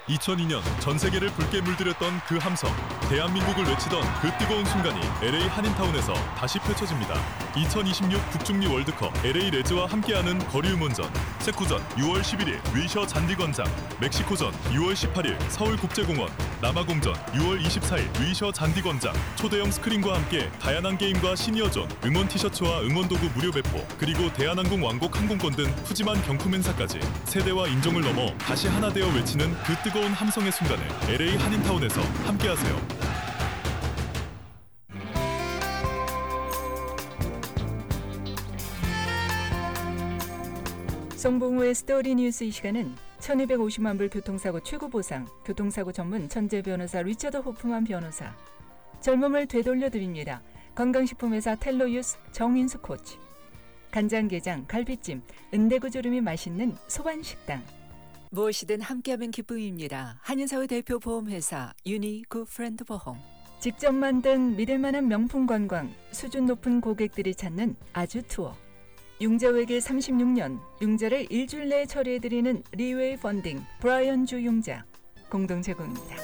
2002년 전 세계를 붉게 물들였던 그 함성, 대한민국을 외치던 그 뜨거운 순간이 LA 한인타운에서 다시 펼쳐집니다. 2026 북중미 월드컵 LA 레즈와 함께하는 거리 응원전, 세쿠전 6월 11일 위셔 잔디광장, 멕시코전 6월 18일 서울국제공원, 남아공전 6월 24일 위셔 잔디광장, 초대형 스크린과 함께 다양한 게임과 시니어존, 응원 티셔츠와 응원도구 무료 배포, 그리고 대한항공 왕복 항공권 등 푸짐한 경품 행사까지 세대와 인종을 넘어 다시 하나 되어 외치는 그 뜨거운 함성의 순간을 LA 한인타운에서 함께하세요. 송봉우의 스토리 뉴스. 이 시간은 1250만 불 교통사고 최고 보상, 교통사고 전문 천재 변호사 리처드 호프만 변호사, 젊음을 되돌려드립니다. 건강식품회사 텔로유스 정인수 코치, 간장게장, 갈비찜, 은대구조림이 맛있는 소반식당, 무엇이든 함께하면 기쁨입니다. 한인사회 대표 보험회사 유니 굿프렌드 보험, 직접 만든 믿을만한 명품 관광, 수준 높은 고객들이 찾는 아주 투어, 융자외길 36년, 융자를 일주일 내에 처리해드리는 리웨이 펀딩, 브라이언 주 융자, 공동 제공입니다.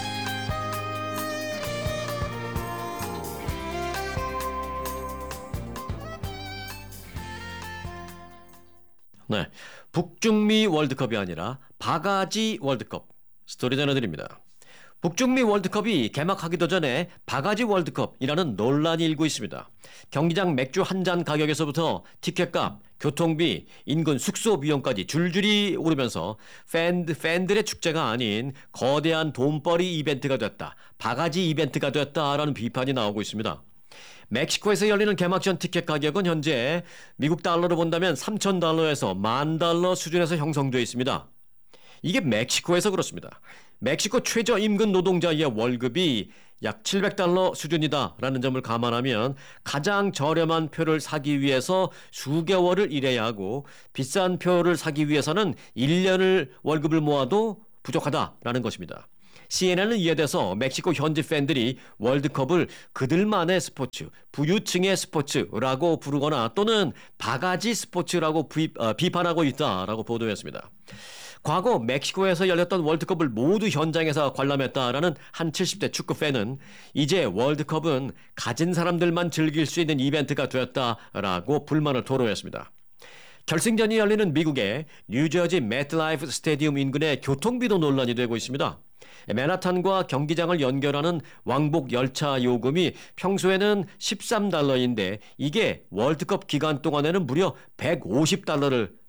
네, 북중미 월드컵이 아니라 바가지 월드컵 스토리 전해드립니다. 북중미 월드컵이 개막하기도 전에 바가지 월드컵이라는 논란이 일고 있습니다. 경기장 맥주 한 잔 가격에서부터 티켓값, 교통비, 인근 숙소 비용까지 줄줄이 오르면서 팬들의 축제가 아닌 거대한 돈벌이 이벤트가 됐다, 바가지 이벤트가 됐다라는 비판이 나오고 있습니다. 멕시코에서 열리는 개막전 티켓 가격은 현재 미국 달러로 본다면 3,000달러에서 10,000달러 수준에서 형성되어 있습니다. 이게 멕시코에서 그렇습니다. 멕시코 최저임금 노동자의 월급이 약 700달러 수준이다라는 점을 감안하면 가장 저렴한 표를 사기 위해서 수개월을 일해야 하고, 비싼 표를 사기 위해서는 1년을 월급을 모아도 부족하다라는 것입니다. CNN은 이에 대해서 멕시코 현지 팬들이 월드컵을 그들만의 스포츠, 부유층의 스포츠라고 부르거나 또는 바가지 스포츠라고 비판하고 있다라고 보도했습니다. 과거 멕시코에서 열렸던 월드컵을 모두 현장에서 관람했다라는 한 70대 축구 팬은 이제 월드컵은 가진 사람들만 즐길 수 있는 이벤트가 되었다라고 불만을 토로했습니다. 결승전이 열리는 미국의 뉴저지 매트라이프 스테디움 인근의 교통비도 논란이 되고 있습니다. 맨하탄과 경기장을 연결하는 왕복 열차 요금이 평소에는 13달러인데 이게 월드컵 기간 동안에는 무려 150달러를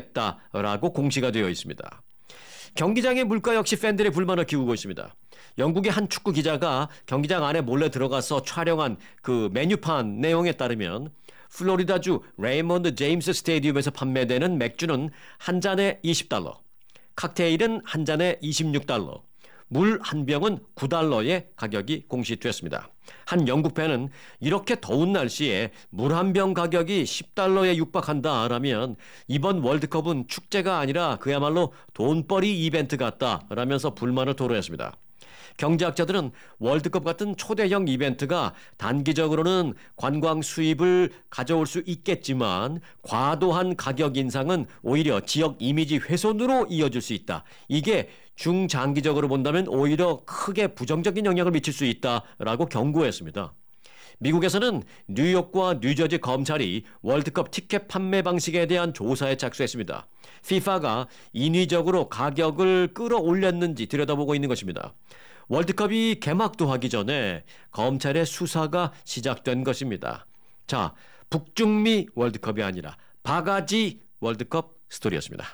받겠다라고 공시가 되어 있습니다. 경기장의 물가 역시 팬들의 불만을 키우고 있습니다. 영국의 한 축구 기자가 경기장 안에 몰래 들어가서 촬영한 그 메뉴판 내용에 따르면 플로리다주 레이먼드 제임스 스테디움에서 판매되는 맥주는 한 잔에 20달러, 칵테일은 한 잔에 26달러, 물 한 병은 9달러의 가격이 공시됐습니다. 한 영국 팬은 이렇게 더운 날씨에 물 한 병 가격이 10달러에 육박한다라면 이번 월드컵은 축제가 아니라 그야말로 돈벌이 이벤트 같다라면서 불만을 토로했습니다. 경제학자들은 월드컵 같은 초대형 이벤트가 단기적으로는 관광 수입을 가져올 수 있겠지만 과도한 가격 인상은 오히려 지역 이미지 훼손으로 이어질 수 있다. 이게 중장기적으로 본다면 오히려 크게 부정적인 영향을 미칠 수 있다라고 경고했습니다. 미국에서는 뉴욕과 뉴저지 검찰이 월드컵 티켓 판매 방식에 대한 조사에 착수했습니다. FIFA가 인위적으로 가격을 끌어올렸는지 들여다보고 있는 것입니다. 월드컵이 개막도 하기 전에 검찰의 수사가 시작된 것입니다. 자, 북중미 월드컵이 아니라 바가지 월드컵 스토리였습니다.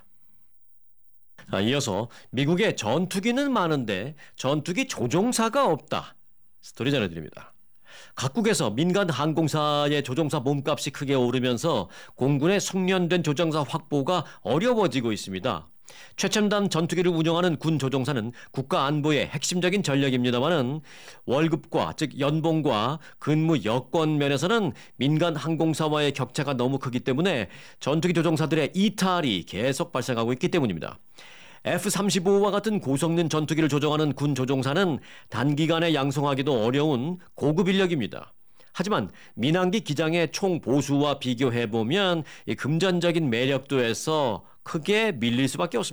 이어서 미국의 전투기는 많은데 전투기 조종사가 없다 스토리 전해드립니다. 각국에서 민간 항공사의 조종사 몸값이 크게 오르면서 공군의 숙련된 조종사 확보가 어려워지고 있습니다. 최첨단 전투기를 운영하는 군 조종사는 국가 안보의 핵심적인 전력입니다만은 월급과 즉 연봉과 근무 여건 면에서는 민간 항공사와의 격차가 너무 크기 때문에 전투기 조종사들의 이탈이 계속 발생하고 있기 때문입니다. F-35와 같은 고성능 전투기를 조종하는 군 조종사는 단기간에 양성하기도 어려운 고급 인력입니다. 하지만 민항기 기장의 총 보수와 비교해보면 이 금전적인 매력도에서 크게 밀릴 수밖에 없습니다.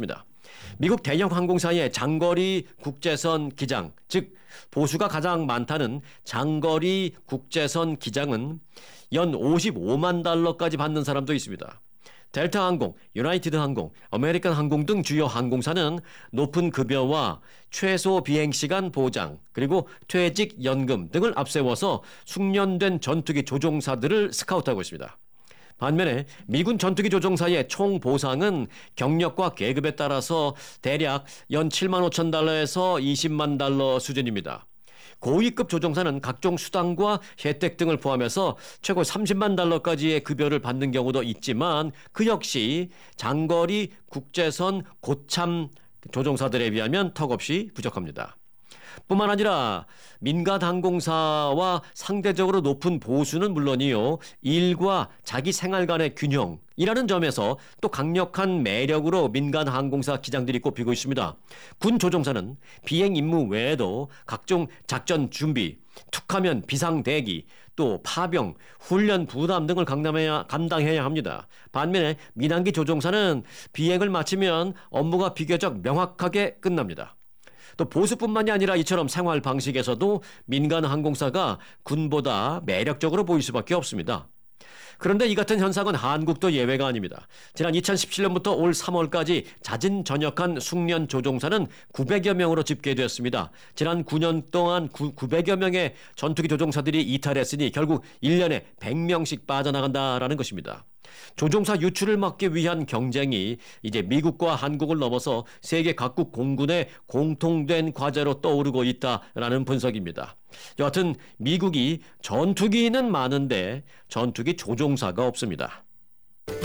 미국 대형 항공사의 장거리 국제선 기장, 즉 보수가 가장 많다는 장거리 국제선 기장은 연 55만 달러까지 받는 사람도 있습니다. 델타 항공, 유나이티드 항공, 아메리칸 항공 등 주요 항공사는 높은 급여와 최소 비행시간 보장, 그리고 퇴직 연금 등을 앞세워서 숙련된 전투기 조종사들을 스카우트하고 있습니다. 반면에 미군 전투기 조종사의 총 보상은 경력과 계급에 따라서 대략 연 7만 5천 달러에서 20만 달러 수준입니다. 고위급 조종사는 각종 수당과 혜택 등을 포함해서 최고 30만 달러까지의 급여를 받는 경우도 있지만 그 역시 장거리 국제선 고참 조종사들에 비하면 턱없이 부족합니다. 뿐만 아니라 민간 항공사와 상대적으로 높은 보수는 물론이요, 일과 자기 생활 간의 균형이라는 점에서 또 강력한 매력으로 민간 항공사 기장들이 꼽히고 있습니다. 군 조종사는 비행 임무 외에도 각종 작전 준비, 툭하면 비상 대기, 또 파병, 훈련 부담 등을 감당해야 합니다. 반면에 민항기 조종사는 비행을 마치면 업무가 비교적 명확하게 끝납니다. 또 보수뿐만이 아니라 이처럼 생활 방식에서도 민간 항공사가 군보다 매력적으로 보일 수밖에 없습니다. 그런데 이 같은 현상은 한국도 예외가 아닙니다. 지난 2017년부터 올 3월까지 자진 전역한 숙련 조종사는 900여 명으로 집계되었습니다. 지난 9년 동안 900여 명의 전투기 조종사들이 이탈했으니 결국 1년에 100명씩 빠져나간다라는 것입니다. 조종사 유출을 막기 위한 경쟁이 이제 미국과 한국을 넘어서 세계 각국 공군의 공통된 과제로 떠오르고 있다라는 분석입니다. 여하튼 미국이 전투기는 많은데 전투기 조종사가 없습니다.